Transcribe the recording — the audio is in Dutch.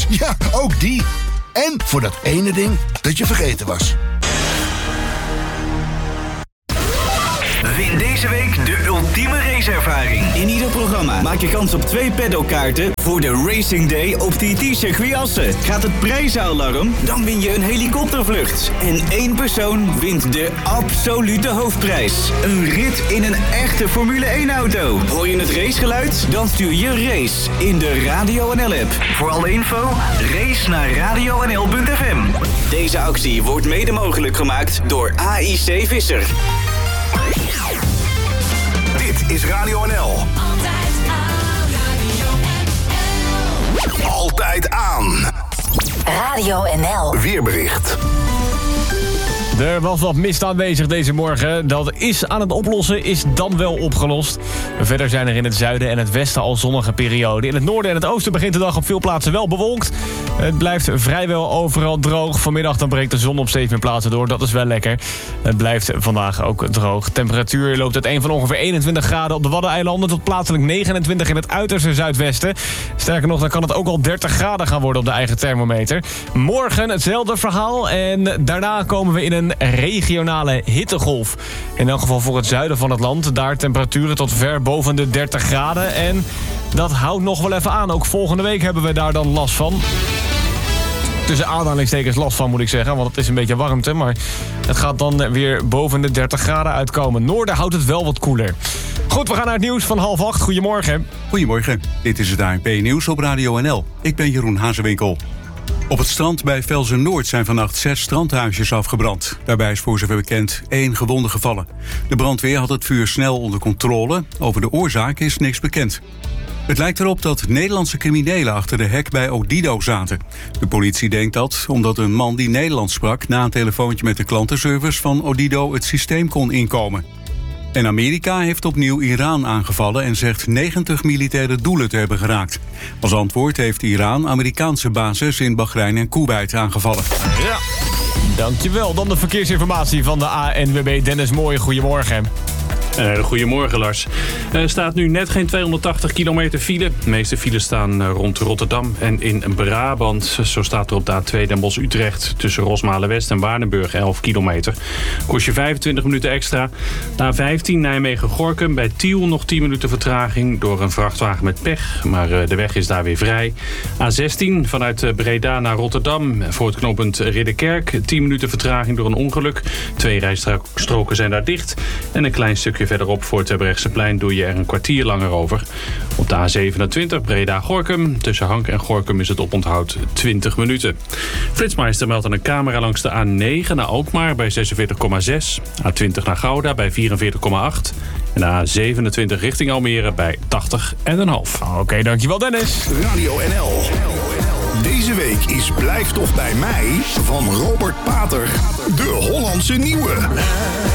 Dus ja, ook die. En voor dat ene ding dat je vergeten was. Win deze week de ultieme raceervaring. In ieder programma maak je kans op 2 paddockkaarten voor de Racing Day op TT Circuit Assen. Gaat het prijzenalarm? Dan win je een helikoptervlucht. En 1 persoon wint de absolute hoofdprijs. Een rit in een echte Formule 1 auto. Hoor je het racegeluid? Dan stuur je race in de Radio NL app. Voor alle info, race naar radionl.fm. Deze actie wordt mede mogelijk gemaakt door AIC Visser. Dit is Radio NL. Altijd aan Radio NL. Altijd aan. Radio NL. Weerbericht. Er was wat mist aanwezig deze morgen. Dat is aan het oplossen, is dan wel opgelost. Verder zijn er in het zuiden en het westen al zonnige perioden. In het noorden en het oosten begint de dag op veel plaatsen wel bewolkt. Het blijft vrijwel overal droog. Vanmiddag dan breekt de zon op steeds meer plaatsen door. Dat is wel lekker. Het blijft vandaag ook droog. Temperatuur loopt uiteen van ongeveer 21 graden op de Waddeneilanden tot plaatselijk 29 in het uiterste zuidwesten. Sterker nog, dan kan het ook al 30 graden gaan worden op de eigen thermometer. Morgen hetzelfde verhaal en daarna komen we in een regionale hittegolf. In elk geval voor het zuiden van het land. Daar temperaturen tot ver boven de 30 graden. En dat houdt nog wel even aan. Ook volgende week hebben we daar dan last van. Tussen aanhalingstekens last van, moet ik zeggen. Want het is een beetje warmte. Maar het gaat dan weer boven de 30 graden uitkomen. Noorden houdt het wel wat koeler. Goed, we gaan naar het nieuws van 7:30. Goedemorgen. Goedemorgen. Dit is het ANP Nieuws op Radio NL. Ik ben Jeroen Hazewinkel. Op het strand bij Velzen-Noord zijn vannacht 6 strandhuisjes afgebrand. Daarbij is voor zover bekend 1 gewonde gevallen. De brandweer had het vuur snel onder controle. Over de oorzaak is niks bekend. Het lijkt erop dat Nederlandse criminelen achter de hek bij Odido zaten. De politie denkt dat omdat een man die Nederlands sprak na een telefoontje met de klantenservice van Odido het systeem kon inkomen. En Amerika heeft opnieuw Iran aangevallen en zegt 90 militaire doelen te hebben geraakt. Als antwoord heeft Iran Amerikaanse bases in Bahrein en Kuwait aangevallen. Ja, dankjewel. Dan de verkeersinformatie van de ANWB. Dennis Mooij, goedemorgen. Goedemorgen Lars. Er staat nu net geen 280 kilometer file. De meeste files staan rond Rotterdam en in Brabant. Zo staat er op de A2 Den Bosch-Utrecht tussen Rosmalen-West en Waardenburg 11 kilometer. Kost je 25 minuten extra. Na 15 Nijmegen-Gorinchem bij Tiel nog 10 minuten vertraging door een vrachtwagen met pech. Maar de weg is daar weer vrij. A16 vanuit Breda naar Rotterdam voor het knooppunt Ridderkerk. 10 minuten vertraging door een ongeluk. 2 rijstroken zijn daar dicht. En een klein stukje verderop voor het Terbrechtseplein doe je er een kwartier langer over. Op de A27 Breda-Gorinchem. Tussen Hank en Gorinchem is het oponthoud 20 minuten. Flitsmeister meldt aan een camera langs de A9 naar Alkmaar bij 46,6. A20 naar Gouda bij 44,8. En de A27 richting Almere bij 80,5. Oké, dankjewel Dennis. Radio NL. Deze week is Blijf toch bij mij van Robert Pater. De Hollandse nieuwe.